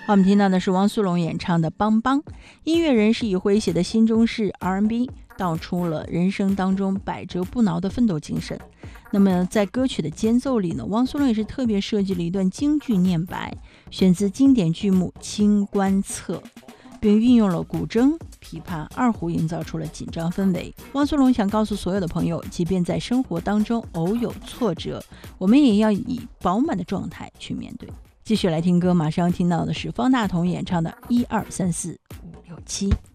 我们听到的是汪苏泷演唱的《邦邦》。音乐人是以诙谐的新中式 R&B 道出了人生当中百折不挠的奋斗精神。那么在歌曲的间奏里呢，汪苏泷也是特别设计了一段京剧念白，选自经典剧目《清官侧》，并运用了古筝、琵琶、二胡，营造出了紧张氛围。汪苏泷想告诉所有的朋友，即便在生活当中偶有挫折，我们也要以饱满的状态去面对。继续来听歌，马上要听到的是方大同演唱的1、2、3、4、5、6、7。